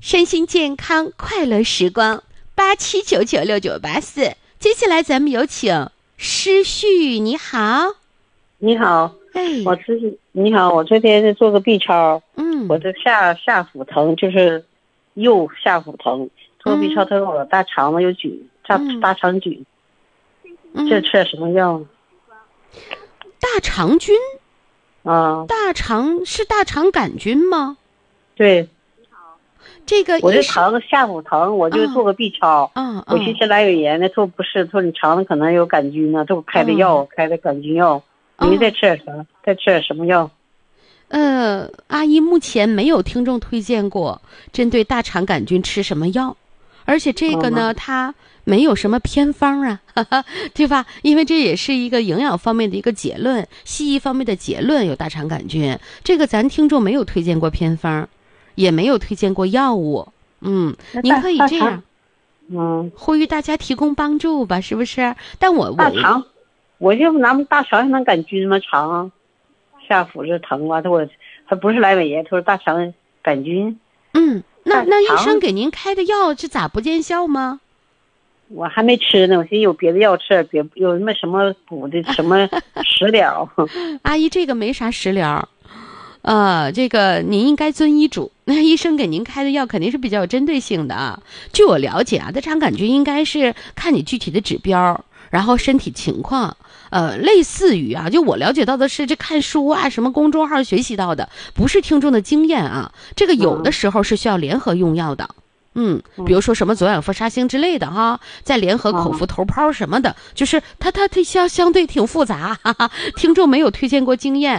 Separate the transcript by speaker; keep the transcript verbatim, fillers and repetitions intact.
Speaker 1: 身心健康快乐时光，八七九九六九八四。接下来咱们有请施旭，你好。
Speaker 2: 你好，
Speaker 1: 哎，
Speaker 2: 我这是你好，我这天是做个 B 超，
Speaker 1: 嗯，
Speaker 2: 我这下下腹疼，就是右下腹疼，做 B 超，他说我大肠子有菌，大、
Speaker 1: 嗯、
Speaker 2: 大肠菌，
Speaker 1: 嗯、
Speaker 2: 这吃什么药？
Speaker 1: 大肠菌
Speaker 2: 啊，
Speaker 1: 大肠是大肠杆菌吗？
Speaker 2: 对，
Speaker 1: 这个
Speaker 2: 我这疼下腹疼，我就做个 B 超，
Speaker 1: 嗯嗯、
Speaker 2: 我寻思阑尾炎呢，说不是，说你肠子可能有杆菌呢，都开的药，嗯、开的杆菌药。你再吃点啥？再吃点什么药？
Speaker 1: 呃，阿姨目前没有听众推荐过针对大肠杆菌吃什么药，而且这个呢，它没有什么偏方啊，哈哈，对吧？因为这也是一个营养方面的一个结论，西医方面的结论有大肠杆菌，这个咱听众没有推荐过偏方，也没有推荐过药物。嗯，您可以这样，
Speaker 2: 嗯，
Speaker 1: 呼吁大家提供帮助吧，是不是？但我我
Speaker 2: 大肠。我就咱们大肠还能杆菌吗？肠下腹是疼吧？他我还不是阑尾炎，他说大肠杆菌。
Speaker 1: 嗯，那那医生给您开的药是咋不见效吗？
Speaker 2: 我还没吃呢，我寻思有别的药吃，别有什么什么补的什么食疗。
Speaker 1: 阿姨，这个没啥食疗，呃，这个您应该遵医嘱。那医生给您开的药肯定是比较有针对性的啊。据我了解啊，大肠杆菌应该是看你具体的指标，然后身体情况。呃，类似于啊，就我了解到的是，这看书啊，什么公众号学习到的，不是听众的经验啊。这个有的时候是需要联合用药的，嗯，比如说什么左氧氟沙星之类的哈，再联合口服头孢什么的，就是它它它相相对挺复杂，哈哈，听众没有推荐过经验。